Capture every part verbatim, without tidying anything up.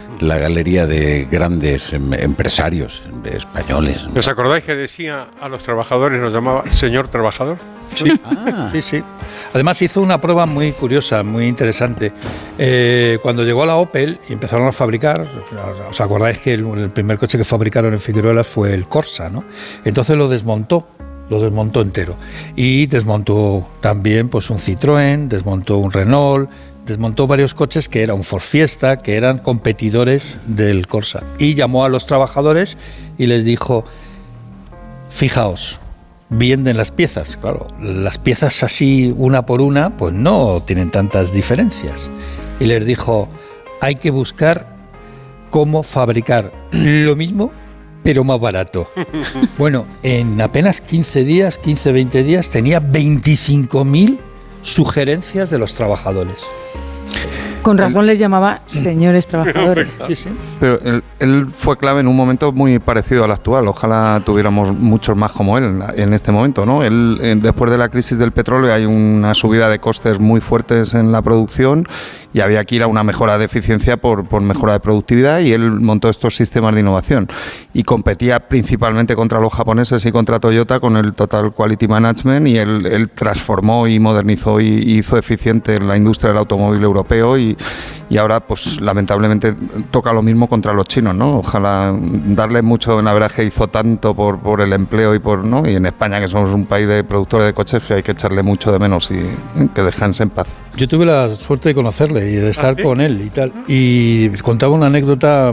la galería de grandes em, empresarios españoles. ¿Os acordáis que decía a los trabajadores, nos llamaba señor trabajador? Sí, ah. sí, sí. Además hizo una prueba muy curiosa, muy interesante. Eh, cuando llegó a la Opel y empezaron a fabricar, ¿os acordáis que el, el primer coche que fabricaron en Figueruelas fue el Corsa, ¿no? Entonces lo desmontó, lo desmontó entero. Y desmontó también pues un Citroën, desmontó un Renault, desmontó varios coches que eran un Ford Fiesta, que eran competidores del Corsa. Y llamó a los trabajadores y les dijo, fijaos, venden las piezas, claro, las piezas así una por una pues no tienen tantas diferencias, y les dijo, hay que buscar cómo fabricar lo mismo pero más barato. Bueno, en apenas quince días, quince, veinte días tenía veinticinco mil sugerencias de los trabajadores. Con razón les llamaba señores trabajadores. Sí, sí. Pero él, él fue clave en un momento muy parecido al actual. Ojalá tuviéramos muchos más como él en este momento, ¿no? Él, después de la crisis del petróleo, hay una subida de costes muy fuertes en la producción y había que ir a una mejora de eficiencia por, por mejora de productividad, y él montó estos sistemas de innovación y competía principalmente contra los japoneses y contra Toyota con el Total Quality Management, y él, él transformó y modernizó y, y hizo eficiente la industria del automóvil europeo, y, y ahora pues lamentablemente toca lo mismo contra los chinos, ¿no? Ojalá darle mucho en averaje, hizo tanto por, por el empleo y por, ¿no? Y en España, que somos un país de productores de coches, que hay que echarle mucho de menos y ¿eh? que descanse en paz. Yo tuve la suerte de conocerle y de estar ¿Ah, sí? con él y tal, y contaba una anécdota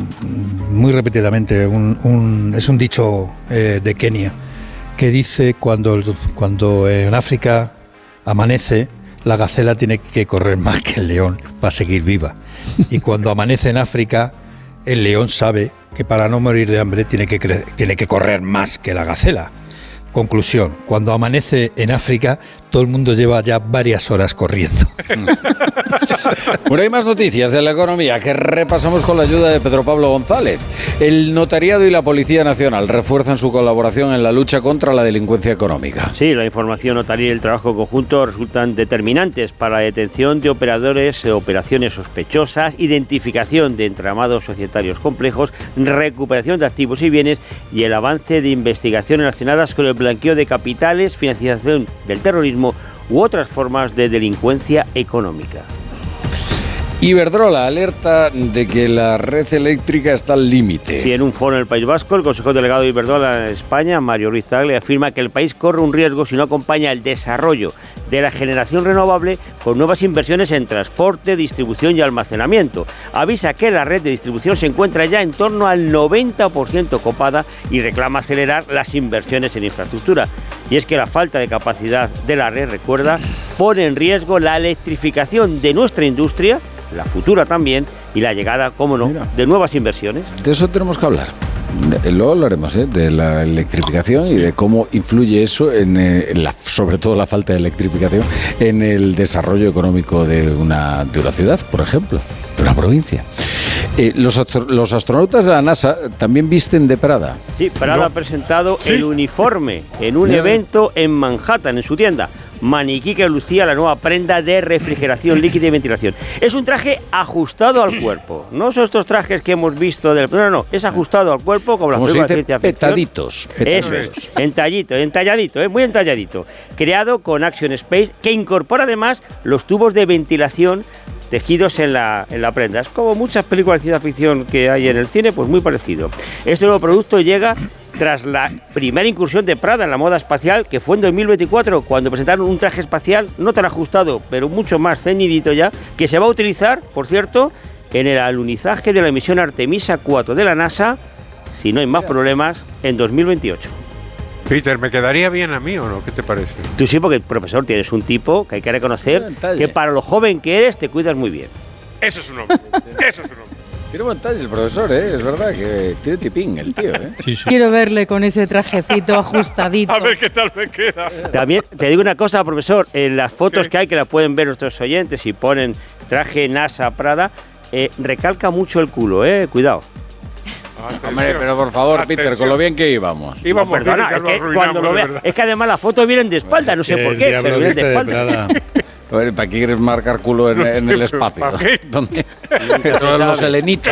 muy repetidamente, un, un, es un dicho eh, de Kenia, que dice cuando, cuando en África amanece, la gacela tiene que correr más que el león para seguir viva, y cuando amanece en África, el león sabe que para no morir de hambre tiene que, cre- tiene que correr más que la gacela. Conclusión, cuando amanece en África, todo el mundo lleva ya varias horas corriendo. Bueno, hay más noticias de la economía que repasamos con la ayuda de Pedro Pablo González. El notariado y la Policía Nacional refuerzan su colaboración en la lucha contra la delincuencia económica. Sí, la información notaria y el trabajo conjunto resultan determinantes para la detención de operadores, operaciones sospechosas, identificación de entramados societarios complejos, recuperación de activos y bienes y el avance de investigaciones relacionadas con el blanqueo de capitales, financiación del terrorismo u otras formas de delincuencia económica. Iberdrola alerta de que la red eléctrica está al límite. Sí, en un foro en el País Vasco, el consejero delegado de Iberdrola en España, Mario Ruiz Tagle, afirma que el país corre un riesgo si no acompaña el desarrollo de la generación renovable con nuevas inversiones en transporte, distribución y almacenamiento. Avisa que la red de distribución se encuentra ya en torno al noventa por ciento copada y reclama acelerar las inversiones en infraestructura. Y es que la falta de capacidad de la red, recuerda, pone en riesgo la electrificación de nuestra industria, la futura también, y la llegada, cómo no, Mira. de nuevas inversiones. De eso tenemos que hablar. Luego hablaremos ¿eh? de la electrificación y de cómo influye eso, en, en la, sobre todo la falta de electrificación, en el desarrollo económico de una, de una ciudad, por ejemplo, de una provincia. Eh, los, astro- los astronautas de la NASA también visten de Prada. Sí, Prada no. ha presentado ¿Sí? el uniforme en un no. evento en Manhattan, en su tienda. Maniquí que lucía la nueva prenda de refrigeración líquida y ventilación. Es un traje ajustado al cuerpo. No son estos trajes que hemos visto del... No, no, no. Es ajustado al cuerpo como, como las películas de ciencia ficción. Petaditos. Eso es. Entallito, entalladito, ¿eh? Muy entalladito. Creado con Action Space, que incorpora además los tubos de ventilación tejidos en la, en la prenda. Es como muchas películas de ciencia ficción que hay en el cine, pues muy parecido. Este nuevo producto llega tras la primera incursión de Prada en la moda espacial, que fue en dos mil veinticuatro, cuando presentaron un traje espacial no tan ajustado, pero mucho más ceñidito ya, que se va a utilizar, por cierto, en el alunizaje de la misión Artemisa cuatro de la NASA, si no hay más problemas, en dos mil veintiocho. Peter, ¿me quedaría bien a mí o no? ¿Qué te parece? Tú sí, porque, profesor, tienes un tipo que hay que reconocer que para lo joven que eres te cuidas muy bien. Eso es un hombre. Eso es un hombre. Tiene buen talle el profesor, ¿eh? Es verdad que tiene tipín el tío, ¿eh? Sí, sí. Quiero verle con ese trajecito ajustadito. A ver qué tal me queda. También te digo una cosa, profesor. En las fotos ¿Qué? que hay, que la pueden ver nuestros oyentes, y ponen traje NASA Prada, eh, recalca mucho el culo, ¿eh? Cuidado. Atención. Hombre, pero por favor, Atención. Peter, con lo bien que íbamos. Íbamos, no, perdona, es que cuando lo vea, es que además las fotos vienen de espalda, no sé el por qué, pero vienen de espalda. A ver, ¿para qué quieres marcar culo en, en el espacio? ¿Dónde? Todos los selenitas.